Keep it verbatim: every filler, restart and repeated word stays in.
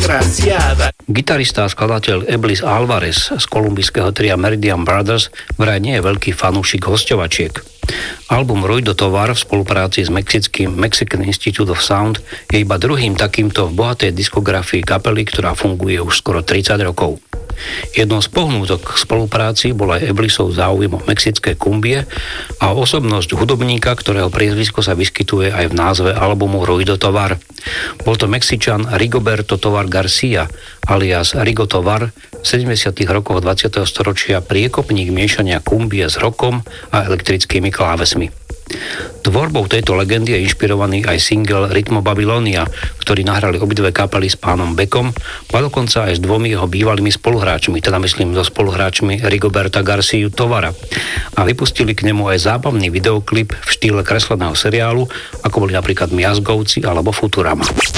desgraciada. Gitarista a skladateľ Eblis Alvarez z kolumbijského tria Meridian Brothers vraj nie je veľký fanúšik hosťovačiek. Album Ruido Tovar v spolupráci s mexickým Mexican Institute of Sound je iba druhým takýmto v bohatej diskografii kapely, ktorá funguje už skoro tridsať rokov. Jednou z pohnútok k spolupráci bol aj Eblisov záujem o mexické kumbie a osobnosť hudobníka, ktorého priezvisko sa vyskytuje aj v názve albumu Ruido Tovar. Bol to Mexičan Rigoberto Tovar Garcia, alias Rigo Tovar, v sedemdesiatych rokoch dvadsiateho storočia priekopník miešania kumbie s rockom a elektrickými klávesmi. Tvorbou tejto legendy je inšpirovaný aj single Rytmo Babylonia, ktorý nahrali obidve kapely s pánom Beckom, a dokonca aj s dvomi jeho bývalými spoluhráčmi, teda myslím so spoluhráčmi Rigoberta Garciu Tovara. A vypustili k nemu aj zábavný videoklip v štýle kresleného seriálu, ako boli napríklad Miazgovci alebo Futurama.